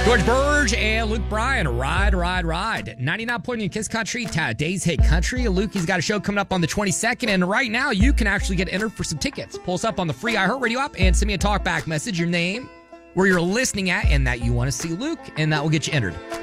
George Burge and Luke Bryan, Ride, Ride, Ride. 99.9 Kiss Country, Today's Hit Country. Luke, he's got a show coming up on the 22nd, and right now you can actually get entered for some tickets. Pull us up on the free iHeartRadio app and send me a talkback message, your name, where you're listening at, and that you want to see Luke, and that will get you entered.